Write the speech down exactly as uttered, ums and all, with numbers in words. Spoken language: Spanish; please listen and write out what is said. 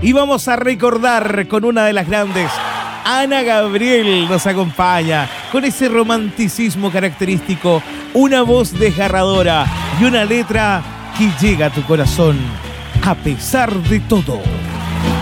Y vamos a recordar con una de las grandes. Ana Gabriel nos acompaña con ese romanticismo característico, una voz desgarradora y una letra que llega a tu corazón a pesar de todo.